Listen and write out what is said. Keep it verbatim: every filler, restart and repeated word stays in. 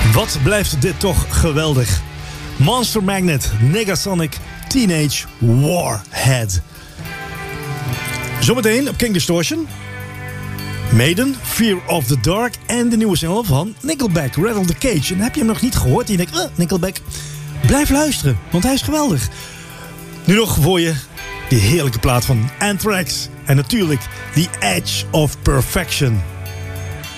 Wat blijft dit toch geweldig. Monster Magnet, Negasonic, Teenage Warhead. Zometeen op King Distortion. Maiden, Fear of the Dark en de nieuwe single van Nickelback, Rattle the Cage. En heb je hem nog niet gehoord en je denkt, uh, Nickelback, blijf luisteren, want hij is geweldig. Nu nog voor je die heerlijke plaat van Anthrax. En natuurlijk The Edge of Perfection.